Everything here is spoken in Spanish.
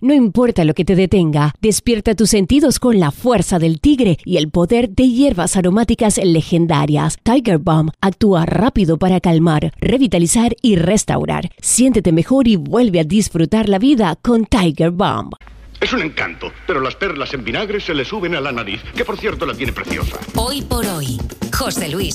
No importa lo que te detenga, despierta tus sentidos con la fuerza del tigre y el poder de hierbas aromáticas legendarias. Tiger Balm actúa rápido para calmar, revitalizar y restaurar. Siéntete mejor y vuelve a disfrutar la vida con Tiger Balm. Es un encanto, pero las perlas en vinagre se le suben a la nariz, que por cierto la tiene preciosa. Hoy por hoy, José Luis